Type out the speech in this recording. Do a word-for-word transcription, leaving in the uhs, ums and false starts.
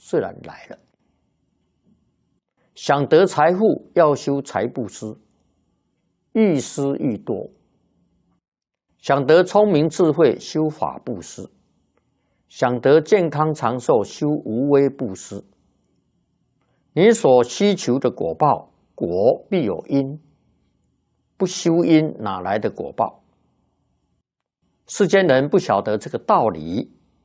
自然来了。想得财富，要修财布施，愈施愈多；想得聪明智慧，修法布施；想得健康长寿，修无为布施。你所需求的果报，果必有因，不修因哪来的果报？世间人不晓得这个道理，